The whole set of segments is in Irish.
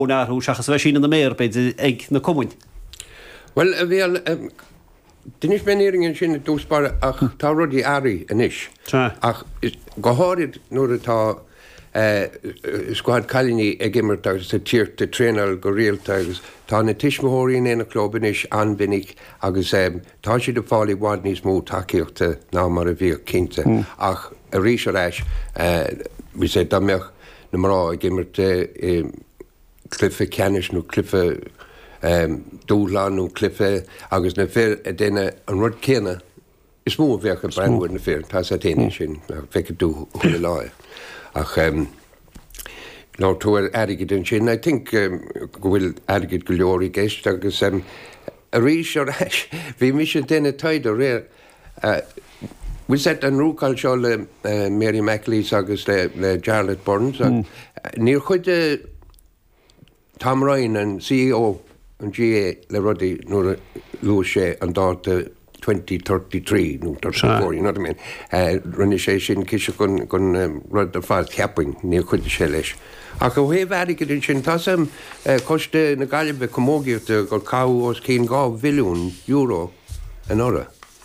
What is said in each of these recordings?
Nárú seachas bheith sin na méir beidir ag na común. Well, Dinis menéringen sin dúspar ach tá rudí airí inis. Ach go háirid nuair atá squad callini ag immert agus sa tírt de trénal go réalta agus tá na tiismóirí in éna club inis anvinnig agus tá si de fálaí bhaid níos mó takeíochta ná mar a bhíoh cinnte ach a rís aráis bhí sé dameach na mrá ag immert cliffe ceannis nó cliffe dúlanú cliffe agus na fér a déine an rud céna is mó bheach a brandhúir na fér tá a déine sin feice dú chuile láir ach ná tú airigid an sin I think go bhfuil airigid go leorí gceist agus a rís ar eis bhí mi sé déine taid a réir bhfuil set an rúáil seo le Mary McLeese agus le Charlotte Burns níor chuide Tom Ryan an CEO an GA le rudí nuair luas sé an dáta 2033 nó 34, you know what I mean? Rinne sé sin ciise gon rud ar fáil ceaping níor chuide sé leis. Ach go bhéh airigid in sin tá sam coiste na gaiileh commógiúta gur cáú os cín €2 billiún an ora.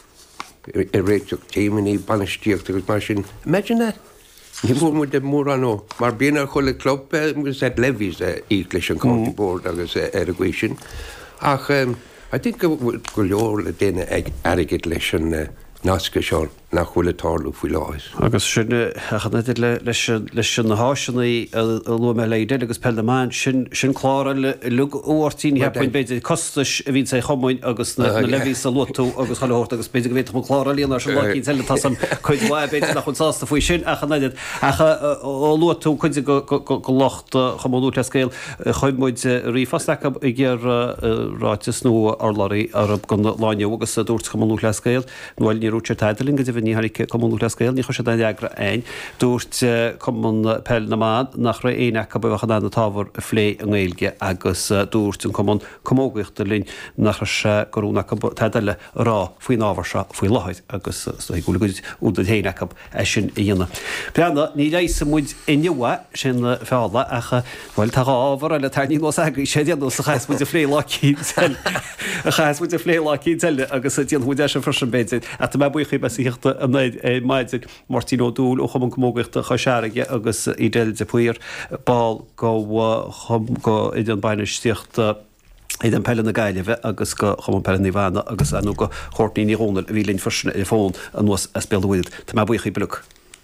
I réiteach téimií banistíocht agus mar sin. Imagine that. Ní mu de mór anó, mar bíana chuile club set levies leis an county board agus a sin. Ach, I think go leor le déine ag airigid leis an nasca seán nach chuile tarlú fú láis. Agus sin achanaidir leis sin na háisinaí lu me leidir agus pellamáin sin chlára lu óirtíí hepain beidir costais a bhín sé chomáin agus na levís a lotú agus chaórt agus beidir go bhéit mo chlára líonar se láí teile tasam chuid bhaid beidir nach chun sásta faoi sin achanaidir acha ó lotú chuide go locht chamú le scéil chuimmuid rífastecha i ggéar ráitis nó arlaí arab gan láine agus dúirt chamú le scéil nóil ní rúte taideling ní harig común le scéil ní chu sé deagra ein dúirt común pell na mád nach ra éach go bh na táhar phlé an ghilge agus dúirt an común commógaochtta linn nach se goúna taideile rá faoin ábhar se faoi láid agus gúla goid úda héanaach sin dhéana. Peanna ní rééis muid inniuha sin feála acha bhfuil tá ábhar le taní los agraí sé déanú sa chais muid a phlé lácí a chais muid a phlé lácí teile agus díon chuide se frisin béidir a tá buchaí be íochtta a maidig Martino dúil ó chum commógaachta chaseige agus idéil de puir ball go idir bainistíochtta idir pelle na gaiileh agus go chum pelle ní bhana agus anú go chóirtníí rónal a bhí lín frisna i fón an nuas a spéalhúid. Tá má buchaí bluk.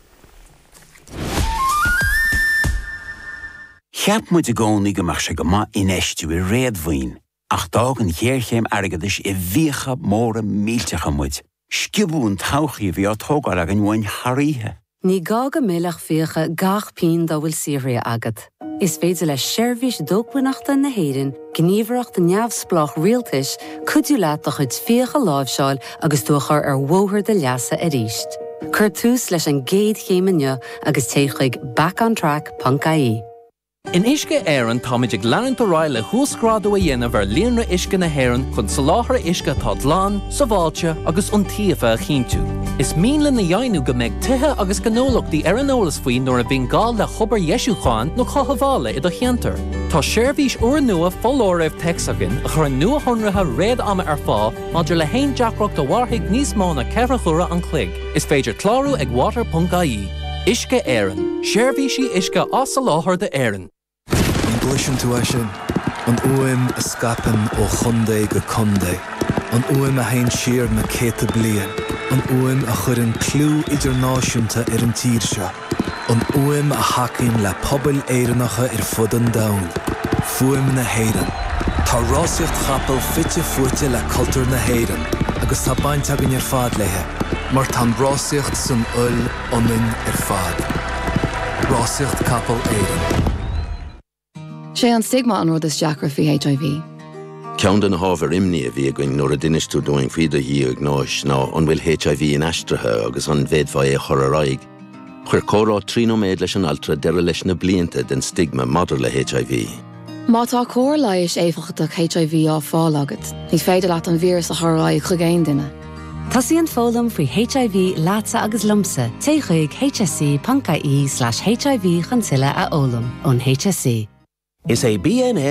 Cheap muid a gcónaí go mar se go má inéistú i réadmhaoin ach dágan chéirchéim airgadis i bhíocha móra míltecha muid. Skibún tauchií bhí átógar ag an bhain tharíthe. Ní gaga méach fiocha gach pín dá bhfuil Syria agad. Is féidir le seirbhís dógbuachta na héireann, gníomhreacht an neamhsplách rialtais, cuidú leat a chuid fiocha láimhseáil agus dúchar ar mhóthar de leasa a ríist. Cur tús leis an géad chéimeanne agus téigh backontrack.ie. In Isce Éireann táid ag leann do ráil le thuascrádú a dhéanamh ar líonra Isce na hÉireann chun sa láthair Isce tá dlán, sa bháilte agus an tíomha a chinntiú. Is míle na dhéanú go méid tuthe agus gnólachtaí ar an eolas faoin nuair a bhíon gáil le chobar Ieisúcháin nó chothabhála i do cheantar. Tá seirbhís uair nua fóláireamh texagan a chur nua honratha réad ama ar fá maidir le haon deacracht do bharthaigh níos mó na ceithre chura an clig. Is féidir clárú ag water.ie. Isce Éireann, seirbhísí Isce as sa láthair de Éireann. Gluisin tú sin, an uaim a scapan ó chundé go condé, an uaim a hain siar na céta blian, an uaim a chur an clú idirnáisiúnta ar an tír seo, an uaim a hacinn le pobl éireannacha ar fud an domhan, fuaim na héireann. Tá rásaíocht chapel fitte fuaite le cultúr na héireann, agus tá baint agan ar fad lethe, mar tá rásaíocht san ull ionainn ar fad. Rásaíocht capel éireann. Sé an stigma an rud is deacra faoi HIV. Ceann den hábhar imní a bhí going nuair a dinistú doing faoide hí ag náis ná an bhfuil HIV in aistrithe agus an bhéadmhaid é chur aráig. Chuir córá trínoméid leis an altra deire leis na blianta den stigma madidir le HIV. Má tá cór leiis éifeachtach HIV á fáil agat, ní féidir leat an vírus a thráid chu géin duine. Tasíonn fólam faoi HIV lása agus lumsa, téigh hsc.ie/HIV chun tuile a ólam ón HSC. Is é BNN